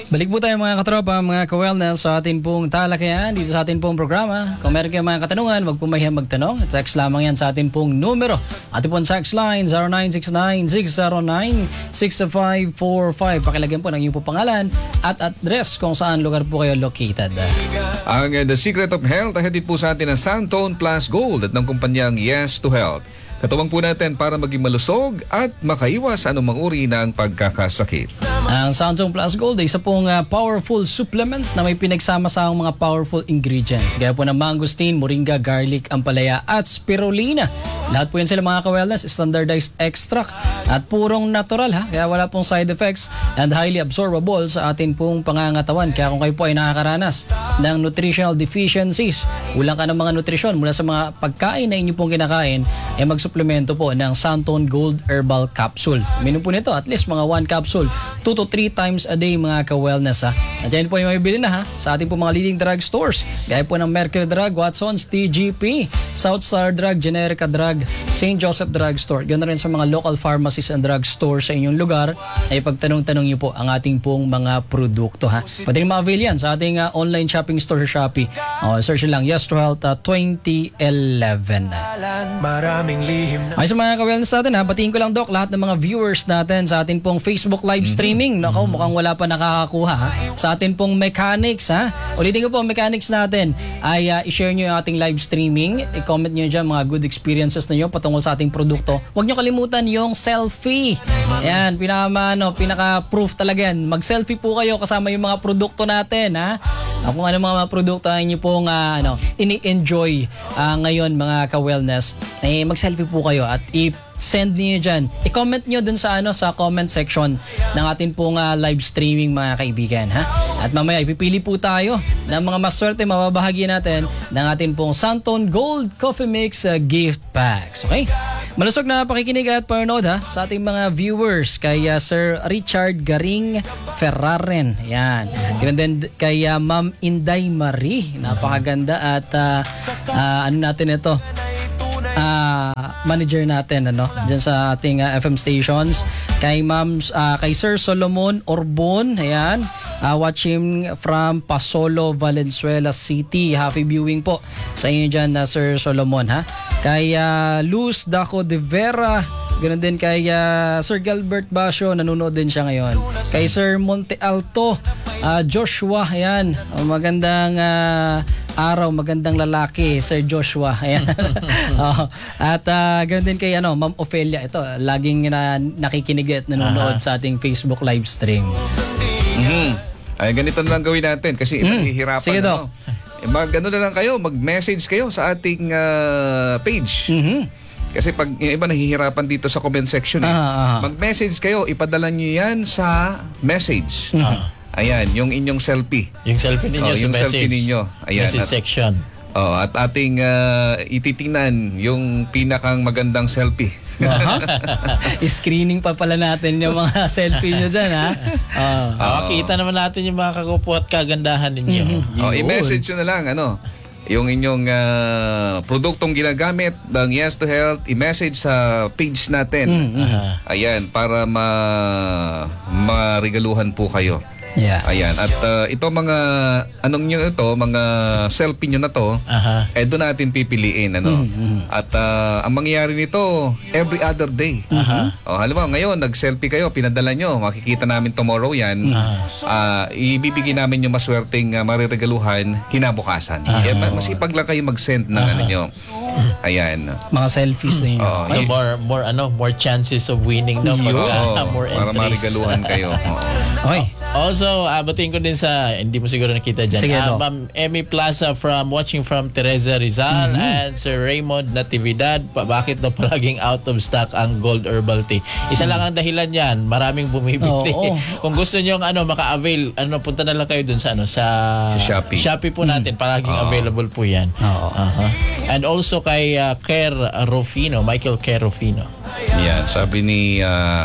Balik po tayo mga katropa, mga ka-wellness sa atin pong talakayan dito sa atin pong programa. Kung meron kayong mga katanungan, wag po mahiyang magtanong. Text lamang yan sa atin pong numero. Ating pong text line 0969-609-6545. Pakilagyan po ng iyong po pangalan at address kung saan lugar po kayo located. Ang The Secret of Health ay hatid po sa atin ng Santone Plus Gold at ng kumpanyang Yes to Health. Katuwang po natin para maging malusog at makaiwas anumang uri ng pagkakasakit. Ang Santone Plus Gold ay isa pong powerful supplement na may pinagsama-samang mga powerful ingredients. Gaya po ng mangosteen, moringa, garlic, ampalaya at spirulina. Lahat po yan sila mga ka-wellness, standardized extract at purong natural ha. Kaya wala pong side effects and highly absorbable sa atin pong pangangatawan. Kaya kung kayo po ay nakakaranas ng nutritional deficiencies, kulang ka ng mga nutrisyon mula sa mga pagkain na inyo pong kinakain, ay magsuplemento po ng Santone Gold Herbal Capsule. Minum po nito at least mga 1 capsule 2 to 3 times a day mga ka-wellness ha. At yan po ay mabibili na ha sa ating po mga leading drug stores. Gaya po ng Mercury Drug, Watson's, TGP, Southstar Drug, Generica Drug, St. Joseph Drug Store. Ganoon rin sa mga local pharmacies and drug stores sa inyong lugar ay pagtanong-tanong niyo po ang ating pong mga produkto ha. Pwede rin ma-avail yan sa ating online shopping store sa Shopee. Search lang Yes to Health 2011. Maraming lihim na ay sa mga ka-wellness natin ha, batiin ko lang Doc lahat ng mga viewers natin sa atin pong Facebook live streaming. Nako, mukhang wala pa nakakakuha ha. Sa atin pong mechanics ha. Ulitin ko po, mechanics natin ay i-share nyo yung ating live streaming. I-comment nyo dyan mga good experiences ninyo patungkol sa ating produkto. Huwag nyo kalimutan yung selfie. Ayan, pinaka-proof talaga yan. Mag-selfie po kayo kasama yung mga produkto natin ha. Kung ano mga produkto ay nyo pong ini-enjoy ngayon mga ka-wellness, mag-selfie po kayo at i-send niyo dyan. I-comment nyo dun sa sa comment section ng atin pong live streaming mga kaibigan ha. At mamaya ipipili po tayo ng mga maswerte mababahagi natin ng atin pong Santone Gold Coffee Mix gift packs. Okay? Malusog na pakikinig at panood ha sa ating mga viewers kay Sir Richard Garing Ferraren. Yan. Ganun din kay Ma'am Inday Marie. Napakaganda at ano natin ito? Manager natin diyan sa ating FM stations. Kay kay Sir Solomon Orbon, ayan. Watching from Pasolo, Valenzuela City. Happy viewing po sa inyo diyan Sir Solomon ha. Kay Luz Daco de Vera, ganoon din kay Sir Gilbert Basio, nanonood din siya ngayon. Kay Sir Monte Alto, Joshua, ayan. Magandang araw, magandang lalaki, Sir Joshua. Ayan. At ganoon din kay Ma'am Ofelia. Ito, laging nakikinig at nanonood sa ating Facebook live stream. Ay, ganito na lang gawin natin kasi nahihirapan. Sige, Doc. Ano na lang kayo, mag-message kayo sa ating page. Kasi pag yung iba nahihirapan dito sa comment section mag-message kayo, ipadala nyo yan sa message. Ayan, yung inyong selfie. Yung selfie ninyo sa yung message. Selfie ninyo. Ayan, message section. At ating ititingnan yung pinakang magandang selfie. Screening pa pala natin yung mga selfie nyo dyan ha. Makita naman natin yung mga kagupo at kagandahan ninyo. I-message nyo na lang yung inyong produktong ginagamit ng Yes to Health, i-message sa page natin. Ayan, para marigaluhan po kayo. Yeah. Ayan, at ito mga mga selfie nyo na to, doon natin pipiliin At ang mangyayari nito every other day. Halimbawa ngayon nag-selfie kayo, pinadala nyo, makikita namin tomorrow yan. Ibibigay namin yung maswerteng mariregaluhan kinabukasan. Kaya masipag lang kayo mag-send ng nyo. Ayan. Mga selfies ninyo. More chances of winning more para entries. marigaluhan kayo. Okay. Also, batiin ko din sa, hindi mo siguro nakita dyan. Sige, Ma'am Emmy Plaza watching from Teresa Rizal and Sir Raymond Natividad. Bakit daw palaging out of stock ang Gold Herbal Tea? Isa lang ang dahilan yan. Maraming bumibili. Kung gusto nyo maka-avail, punta na lang kayo dun sa Shopee. Shopee po natin. Palaging available po yan. And also kay Michael Kerofino. Yan, sabi ni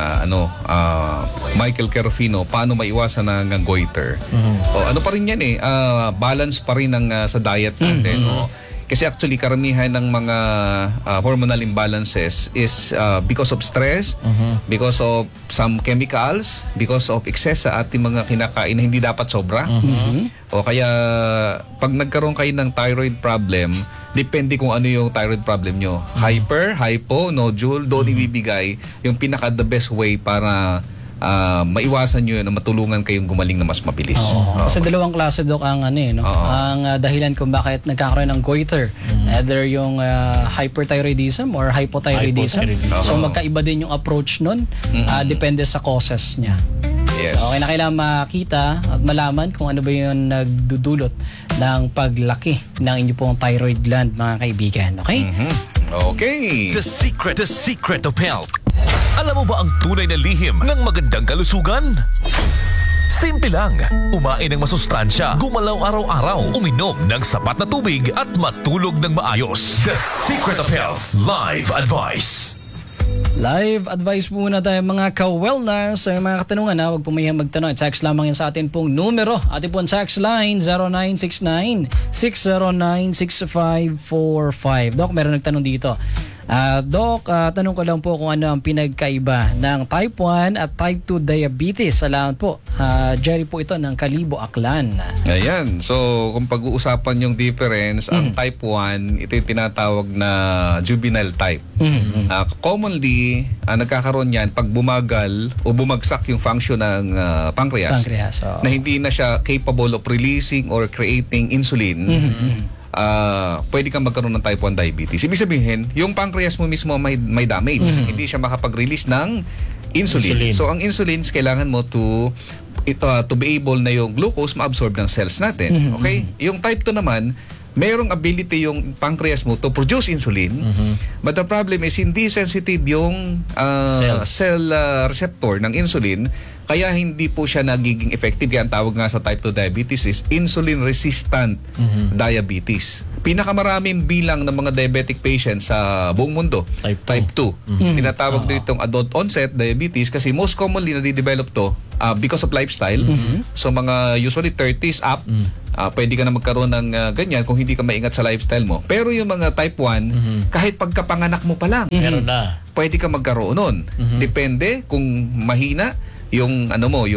Michael Kerofino, paano maiwasan ang goiter? Ano pa rin yan balance pa rin sa diet natin. Kasi actually karamihan ng mga hormonal imbalances is because of stress, because of some chemicals, because of excess sa ating mga kinakain na hindi dapat sobra. O kaya pag nagkaroon kayo ng thyroid problem, depende kung ano yung thyroid problem nyo. Hyper, hypo, nodule, doon ibibigay yung pinaka the best way para maiwasan nyo na matulungan kayong gumaling na mas mabilis. Kasi dalawang klase, Dok, ang ang dahilan kung bakit nagkakaroon ng goiter. Either yung hyperthyroidism or hypothyroidism. So magkaiba din yung approach nun. Depende sa causes niya. Yes. So, okay na kailangan makita at malaman kung ano ba yung nagdudulot ng paglaki ng inyo pong thyroid gland, mga kaibigan. Okay? Okay. The secret of health. Alam mo ba ang tunay na lihim ng magandang kalusugan? Simple lang. Umain ng masustansya, gumalaw araw-araw, uminom ng sapat na tubig at matulog ng maayos. The Secret of Health Live Advice. Live advice po muna tayo mga ka-wellness. Sa mga katanungan, huwag po mayang magtanong. Text lamang yan sa atin pong numero. Atin pong text line 0969-609-6545. Doc, meron nagtanong dito. Doc, tanong ko lang po kung ano ang pinagkaiba ng type 1 at type 2 diabetes. Salamat po. Jerry po ito ng Kalibo, Aklan. Ayan. So, kung pag-uusapan yung difference, ang type 1, ito yung tinatawag na juvenile type. Commonly, nagkakaroon yan pag bumagal o bumagsak yung function ng pancreas, na hindi na siya capable of releasing or creating insulin. Pwede kang magkaroon ng type 1 diabetes. Ibig sabihin, yung pancreas mo mismo may damage. Hindi siya makapag-release ng insulin. So, ang insulin, kailangan mo to be able na yung glucose ma-absorb ng cells natin. Okay? Yung type 2 naman, mayroong ability yung pancreas mo to produce insulin, but the problem is hindi sensitive yung cell receptor ng insulin, kaya hindi po siya nagiging effective. Kaya ang tawag nga sa type 2 diabetes is insulin resistant diabetes. Pinakamaraming bilang ng mga diabetic patients sa buong mundo, type 2. Tinatawag din itong adult onset diabetes kasi most commonly nadidevelop to because of lifestyle. So mga usually 30s up, pwede ka na magkaroon ng ganyan kung hindi ka maingat sa lifestyle mo. Pero yung mga type 1, kahit pagkapanganak mo pa lang, meron na. Pwede ka magkaroon nun. Depende kung mahina yung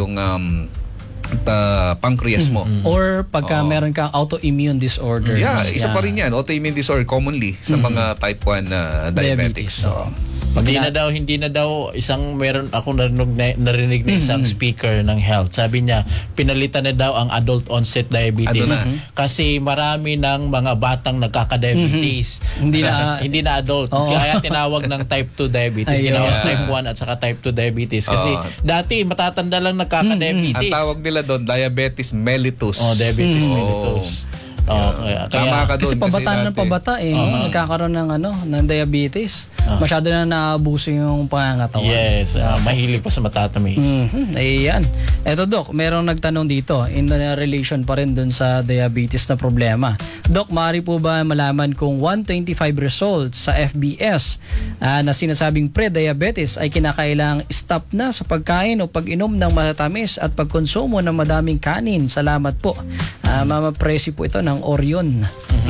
pancreas mo. Or pagka meron kang autoimmune disorder. Yeah, isa pa rin yan. Autoimmune disorder commonly sa mga type 1 diabetics. Hindi na daw isang meron ako narinig na isang speaker ng health. Sabi niya, pinalitan na daw ang adult onset diabetes. Kasi marami ng mga batang nagkaka-diabetes. Hindi na adult. Kaya tinawag ng type 2 diabetes. Tinawag type 1 at saka type 2 diabetes. Kasi dati matatanda lang nagkaka-diabetes. Ang tawag nila doon, diabetes mellitus. Diabetes mellitus. Tama ka doon. Kasi pabataan ng pabata nagkakaroon ng diabetes. Masyado na naabuso yung pangangatawan. Yes, mahilig pa sa matatamis. Ayan. Eto, Doc, merong nagtanong dito in relation pa rin dun sa diabetes na problema. Doc, maaari po ba malaman kung 125 results sa FBS na sinasabing pre-diabetes ay kinakailangang stop na sa pagkain o pag-inom ng matatamis at pagkonsumo ng madaming kanin? Salamat po. Mama Presi po ito ng Orion.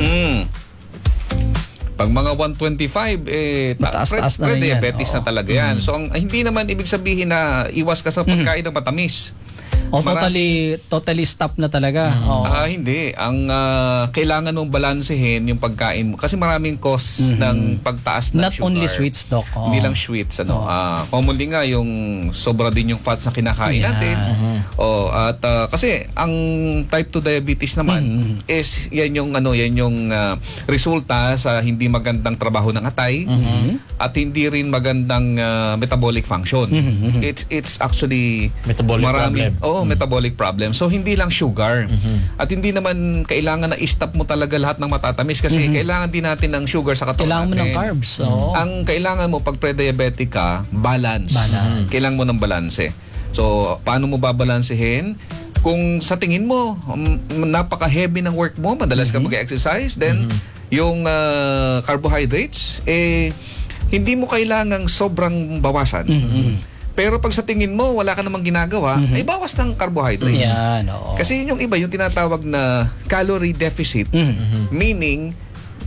Pag mga 125, pre-diabetes na talaga yan. So, hindi naman ibig sabihin na iwas ka sa pagkain ng matamis. O totally stop na talaga. Hindi. Ang kailangan mong balansehin yung pagkain mo. Kasi maraming cause ng pagtaas ng Not sugar. only sweets, Doc. Hindi lang sweets. Commonly nga yung sobra din yung fats na kinakain natin. Kasi ang type 2 diabetes naman is yan yung resulta sa hindi magandang trabaho ng atay at hindi rin magandang metabolic function. It's actually metabolic problem. So, hindi lang sugar. At hindi naman kailangan na i-stop mo talaga lahat ng matatamis kasi kailangan din natin ng sugar sa katawan natin. Kailangan mo ng carbs. Ang kailangan mo pag pre-diabetic ka, balance. Kailangan mo ng balanse. So, paano mo babalansehin? Kung sa tingin mo, napaka-heavy ng work mo, madalas ka mag-exercise, then yung carbohydrates, hindi mo kailangang sobrang bawasan. Pero pag sa tingin mo, wala ka namang ginagawa, ay bawas ng carbohydrates. Yan, Kasi yun yung iba, yung tinatawag na calorie deficit. Meaning,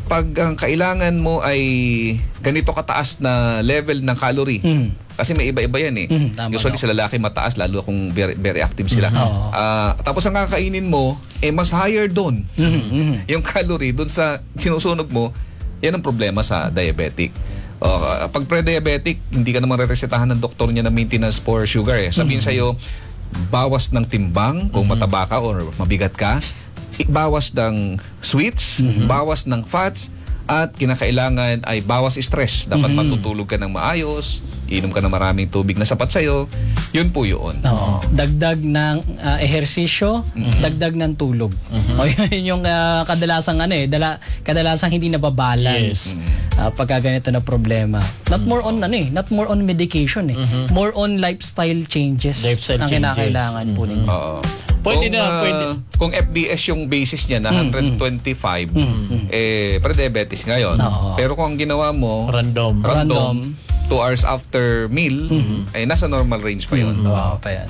pag ang kailangan mo ay ganito kataas na level ng calorie, kasi may iba-iba yan eh. Tama, Usually sa lalaki mataas, lalo kung very active sila. Tapos ang kakainin mo, mas higher doon. Yung calorie doon sa sinusunog mo, yan ang problema sa diabetic. Pag pre-diabetic, hindi ka naman re-resetahan ng doktor niya na maintenance for sugar eh. Sabihin sa'yo, bawas ng timbang kung mataba ka or mabigat ka, bawas ng sweets, bawas ng fats, at kinakailangan ay bawas stress. Dapat matutulog ka ng maayos, inom ka ng maraming tubig na sapat sa'yo. Yun po yun. Dagdag ng ehersisyo, dagdag ng tulog. Yun yung kadalasang kadalasang hindi nababalance pagka ganito na problema. Not more on medication More on lifestyle changes ang kinakailangan po ninyo. Pwede kung FBS yung basis niya na 125, pre-diabetes ngayon. Pero kung ang ginawa mo, random 2 hours after meal, ay nasa normal range pa yun. Pa yan.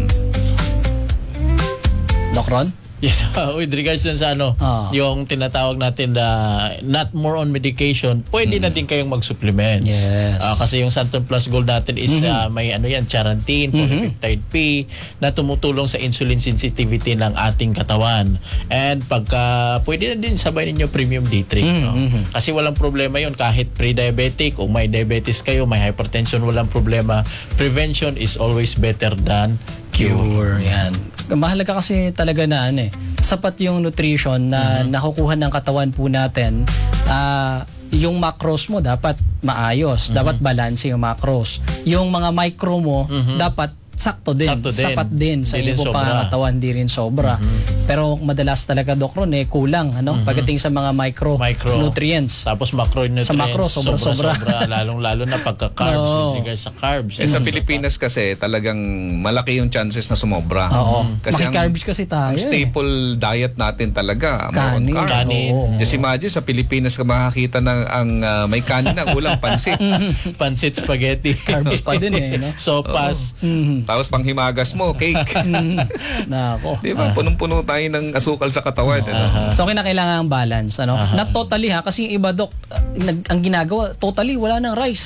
Doc Ron? Yes, with regards dun sa yung tinatawag natin na not more on medication, pwede na din kayong mag-supplements. Yes. Kasi yung Santon Plus Gold natin is may charantin, polypeptide P na tumutulong sa insulin sensitivity ng ating katawan. And pagka pwede na din sabay ninyo premium D3. Kasi walang problema yun kahit pre-diabetic o may diabetes kayo, may hypertension, walang problema. Prevention is always better than cure. Yan. Mahalaga kasi talaga na sapat yung nutrition na nakukuha ng katawan po natin. Yung macros mo dapat maayos, dapat balance yung macros. Yung mga micro mo dapat sakto din. Sapat din sa iyong pangangatawan, di rin sobra. Pero madalas talaga, Doc Ron, kulang pagdating sa mga micro nutrients. Tapos macronutrients. Sa macro, sobra-sobra. Lalong-lalo na pagka-carbs, with regards sa carbs. Sa Pilipinas kasi talagang malaki yung chances na sumobra. Kasi carbs kasi tayo. Ang staple diet natin talaga, kanin. Just imagine, sa Pilipinas ka makakita ng may kanin na ulang pansit. Pansit spaghetti. Carbs pa din Sopas. Tapos panghimagas mo, cake. Nako. Diba? Punong-puno tayo ng asukal sa katawan. So kinakailangan ang balance. Not totally kasi yung iba, Doc, ang ginagawa, totally wala ng rice.